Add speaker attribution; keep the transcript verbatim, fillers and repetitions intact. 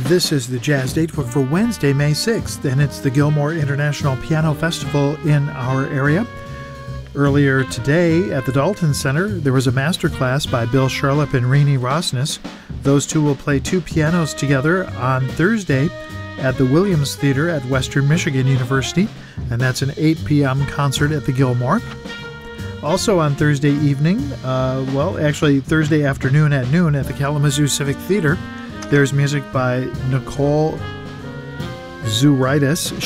Speaker 1: This is the Jazz Date for Wednesday, May sixth, and it's the Gilmore International Piano Festival in our area. Earlier today at the Dalton Center, there was a master class by Bill Sharlip and Rini Rosnes. Those two will play two pianos together on Thursday at the Williams Theater at Western Michigan University, and that's an eight p.m. concert at the Gilmore. Also on Thursday evening, uh, well, actually Thursday afternoon at noon at the Kalamazoo Civic Theater, there's music by Nicole Zouritis.